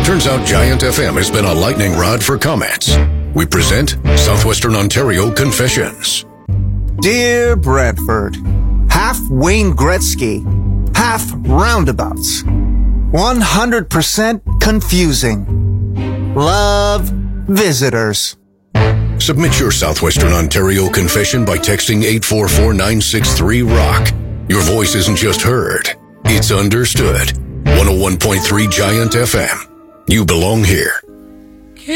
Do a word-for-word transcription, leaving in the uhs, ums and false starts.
Turns out Giant F M has been a lightning rod for comments. We present Southwestern Ontario Confessions. Dear Brantford, half Wayne Gretzky, half roundabouts. one hundred percent confusing. Love, visitors. Submit your Southwestern Ontario confession by texting eight four four nine six three ROCK. Your voice isn't just heard, it's understood. one oh one point three Giant F M. You belong here.